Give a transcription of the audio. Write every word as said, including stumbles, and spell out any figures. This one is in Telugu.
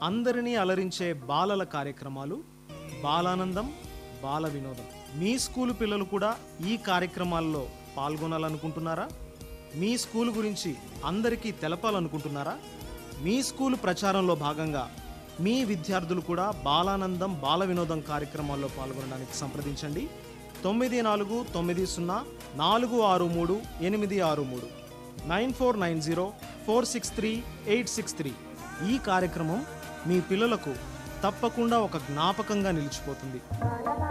అందరినీ అలరించే బాలల కార్యక్రమాలు బాలానందం బాల వినోదం. మీ స్కూలు పిల్లలు కూడా ఈ కార్యక్రమాల్లో పాల్గొనాలనుకుంటున్నారా? మీ స్కూలు గురించి అందరికీ తెలపాలనుకుంటున్నారా? మీ స్కూలు ప్రచారంలో భాగంగా మీ విద్యార్థులు కూడా బాలానందం బాల వినోదం కార్యక్రమాల్లో పాల్గొనడానికి సంప్రదించండి. తొమ్మిది నాలుగు తొమ్మిది సున్నా నాలుగు ఆరు మూడు ఎనిమిది ఆరు మూడు nine four nine zero four six three eight six three. ఈ కార్యక్రమం మీ పిల్లలకు తప్పకుండా ఒక జ్ఞాపకంగా నిలిచిపోతుంది.